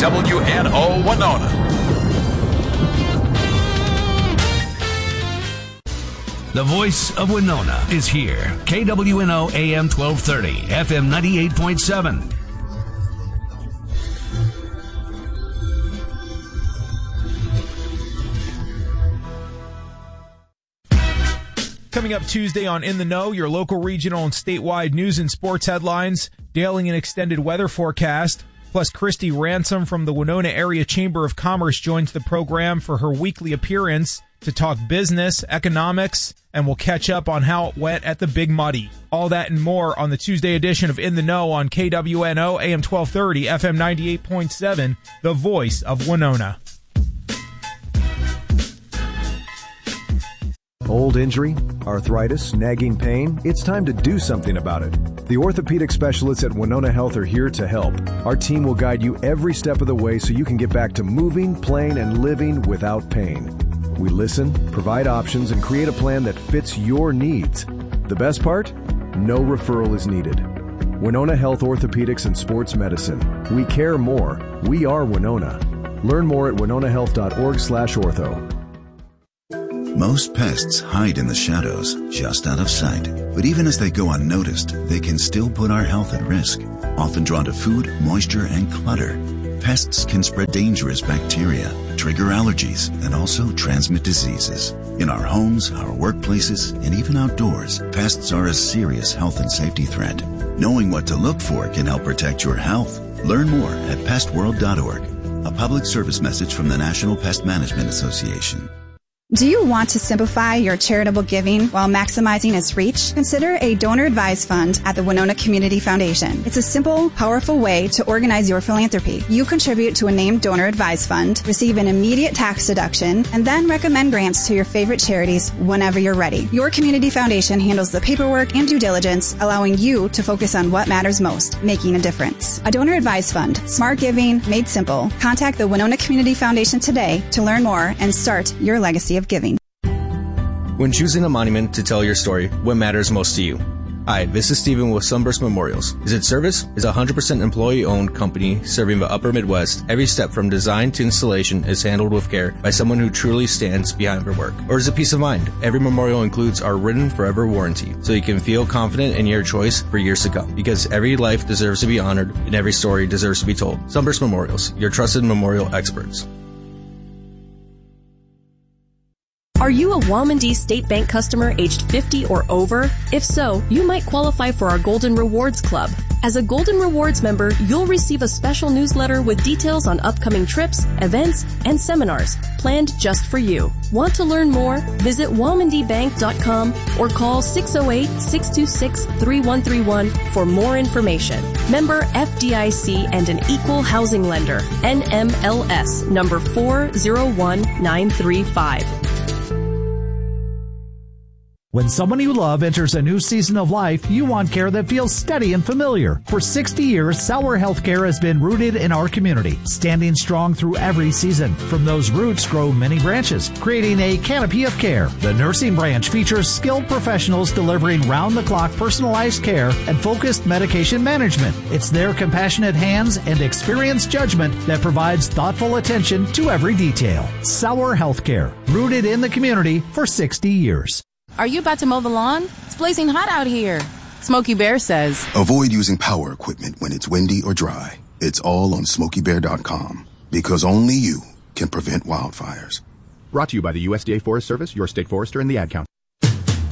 KWNO Winona. The voice of Winona is here. KWNO AM 1230, FM 98.7. Coming up Tuesday on In the Know, your local, regional, and statewide news and sports headlines, daily and extended weather forecast, plus Christy Ransom from the Winona Area Chamber of Commerce joins the program for her weekly appearance to talk business, economics, and we'll catch up on how it went at the Big Muddy. All that and more on the Tuesday edition of In the Know on KWNO AM 1230, FM 98.7, the voice of Winona. Old injury, arthritis, nagging pain, it's time to do something about it. The orthopedic specialists at Winona Health are here to help. Our team will guide you every step of the way so you can get back to moving, playing, and living without pain. We listen, provide options, and create a plan that fits your needs. The best part? No referral is needed. Winona Health Orthopedics and Sports Medicine. We care more. We are Winona. Learn more at winonahealth.org/ortho. Most pests hide in the shadows, just out of sight. But even as they go unnoticed, they can still put our health at risk. Often drawn to food, moisture, and clutter, pests can spread dangerous bacteria, trigger allergies, and also transmit diseases. In our homes, our workplaces, and even outdoors, pests are a serious health and safety threat. Knowing what to look for can help protect your health. Learn more at pestworld.org. A public service message from the National Pest Management Association. Do you want to simplify your charitable giving while maximizing its reach? Consider a donor-advised fund at the Winona Community Foundation. It's a simple, powerful way to organize your philanthropy. You contribute to a named donor-advised fund, receive an immediate tax deduction, and then recommend grants to your favorite charities whenever you're ready. Your community foundation handles the paperwork and due diligence, allowing you to focus on what matters most, making a difference. A donor-advised fund, smart giving, made simple. Contact the Winona Community Foundation today to learn more and start your legacy of giving. When choosing a monument to tell your story, what matters most to you? Hi, this is Steven with Sunburst Memorials. Is it service? Is a 100% employee-owned company serving the upper Midwest. Every step from design to installation is handled with care by someone who truly stands behind their work. Or is it peace of mind? Every memorial includes our written forever warranty, so you can feel confident in your choice for years to come. Because every life deserves to be honored and every story deserves to be told. Sunburst Memorials, your trusted memorial experts. Are you a Womandee State Bank customer aged 50 or over? If so, you might qualify for our Golden Rewards Club. As a Golden Rewards member, you'll receive a special newsletter with details on upcoming trips, events, and seminars planned just for you. Want to learn more? Visit WomandeeBank.com or call 608-626-3131 for more information. Member FDIC and an equal housing lender. NMLS number 401935. When someone you love enters a new season of life, you want care that feels steady and familiar. For 60 years, Sauer Healthcare has been rooted in our community, standing strong through every season. From those roots grow many branches, creating a canopy of care. The nursing branch features skilled professionals delivering round-the-clock personalized care and focused medication management. It's their compassionate hands and experienced judgment that provides thoughtful attention to every detail. Sauer Healthcare, rooted in the community for 60 years. Are you about to mow the lawn? It's blazing hot out here. Smokey Bear says, avoid using power equipment when it's windy or dry. It's all on SmokeyBear.com, because only you can prevent wildfires. Brought to you by the USDA Forest Service, your state forester, and the Ad Council.